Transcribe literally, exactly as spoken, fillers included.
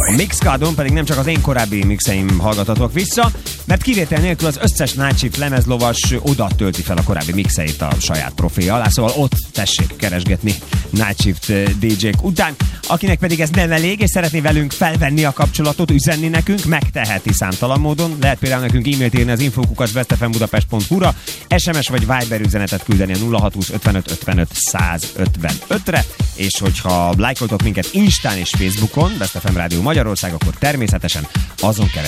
A Mixcloudon pedig nem csak az én korábbi mixeim hallgathatók vissza, mert kivétel nélkül az összes Night Shift lemezlovas oda tölti fel a korábbi mixeit a saját profilja alá, szóval ott tessék keresgetni Night Shift dé jék után. Akinek pedig ez nem elég, és szeretné velünk felvenni a kapcsolatot, üzenni nekünk, megteheti számtalan módon. Lehet például nekünk e-mailt írni az info kukac bestfmbudapest pont hu-ra, es em es vagy Viber üzenetet küldeni a nulla hat húsz ötvenöt ötvenöt százötvenötre, és hogyha lájkoltok minket Instán és Facebookon, Best ef em Rádió Magyarország, akkor természetesen azon keresztül